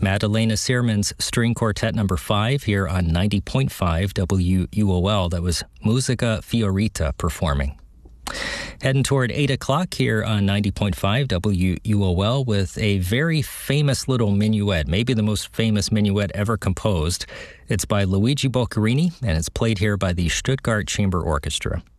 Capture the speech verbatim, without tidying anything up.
Madalena Searman's String Quartet number five here on ninety point five W U O L. That was Musica Fiorita performing. Heading toward eight o'clock here on ninety point five W U O L with a very famous little minuet, maybe the most famous minuet ever composed. It's by Luigi Boccherini, and it's played here by the Stuttgart Chamber Orchestra.